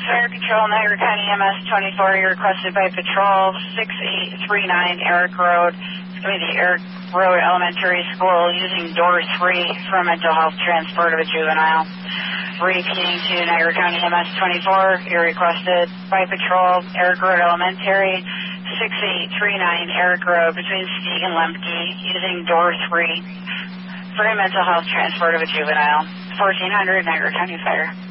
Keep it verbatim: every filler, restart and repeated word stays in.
Fire Control, Niagara County M S twenty-four, you're requested by Patrol six eight three nine Eric Road. It's going to be the Eric Road Elementary School using door three for mental health transport of a juvenile. Repeating to Niagara County M S twenty-four, you're requested by Patrol, Eric Road Elementary, six eight three nine Eric Road between Steeg and Lemke using door three for a mental health transport of a juvenile. fourteen hundred Niagara County Fire.